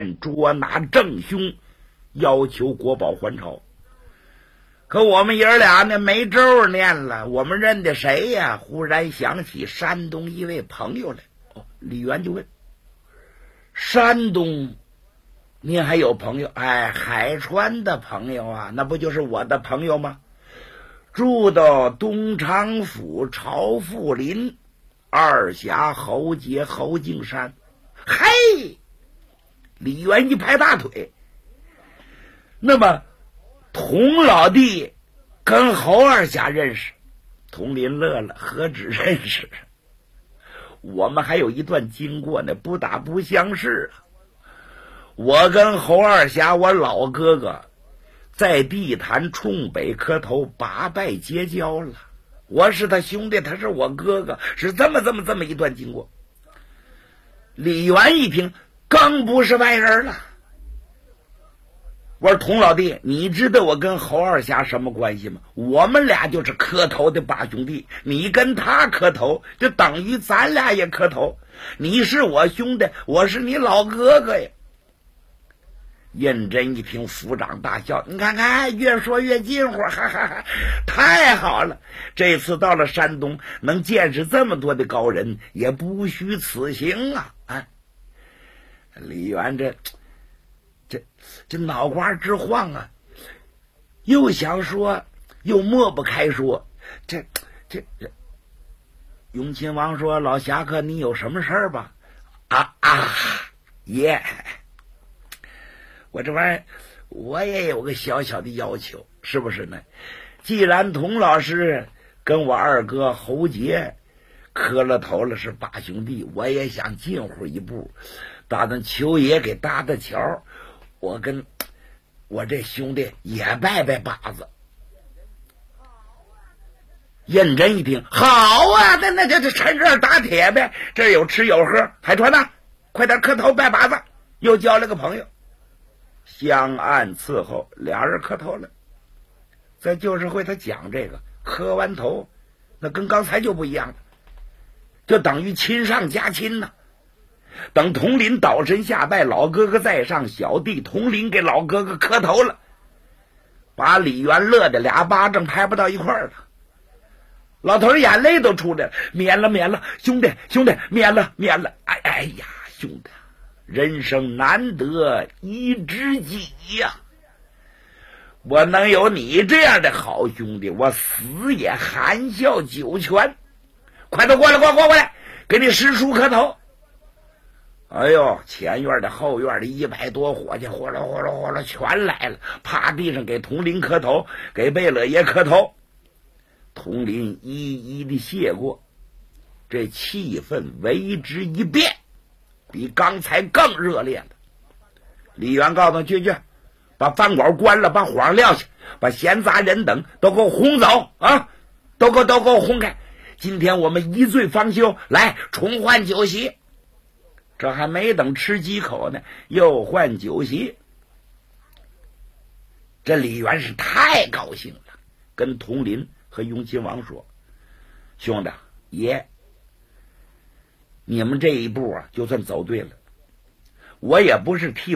面捉拿正凶，要求国宝还朝。可我们爷儿俩呢，没咒念了，我们认得谁呀？忽然想起山东一位朋友来。李元就问：山东您还有朋友？海川的朋友啊，那不就是我的朋友吗？住到东昌府朝富林二峡侯杰侯敬山。嘿，李元一拍大腿，那么童老弟跟侯二侠认识？童林乐了，何止认识，我们还有一段经过呢，不打不相识啊。我跟侯二侠，我老哥哥在地坛冲北磕头把拜结交了，我是他兄弟，他是我哥哥，是这么一段经过。李元一听，更不是外人了。我说童老弟，你知道我跟侯二侠什么关系吗？我们俩就是磕头的八兄弟，你跟他磕头就等于咱俩也磕头，你是我兄弟，我是你老哥哥呀。胤禛一听，抚掌大笑，你看看，越说越近乎，哈哈哈，太好了！这次到了山东，能见识这么多的高人，也不虚此行啊！李元这脑瓜直晃啊，又想说，又抹不开说。这永亲王说：“老侠客，你有什么事儿吧？”爷，我这玩意儿我也有个小小的要求，是不是呢？既然童老师跟我二哥侯杰磕了头了，是八兄弟，我也想近乎一步，打算求爷给搭搭桥，我跟我这兄弟也拜拜把子。胤禛一听，好啊，那就趁热打铁呗，这有吃有喝。海川呐，快点磕头拜把子，又交了个朋友。相按伺候，俩人磕头了。在旧社会他讲这个，磕完头那跟刚才就不一样了，就等于亲上加亲呢。等童林倒身下拜，老哥哥在上，小弟童林给老哥哥磕头了，把李元乐的俩巴掌拍不到一块儿了。老头眼泪都出来了，免了，兄弟，免了。哎呀，兄弟，人生难得一知己呀！我能有你这样的好兄弟，我死也含笑九泉。快都过来，给你师叔磕头。哎呦，前院的后院的100多伙计，哗啦全来了，趴地上给童林磕头，给贝勒爷磕头。童林一一的谢过，这气氛为之一变，比刚才更热烈了。李元告诉去，把饭馆关了，把火撂下，把闲杂人等都给我轰走啊！都给我轰开！今天我们一醉方休，来重换酒席。这还没等吃几口呢，又换酒席。这李元是太高兴了，跟童林和永亲王说：“兄弟爷，你们这一步啊，就算走对了。我也不是替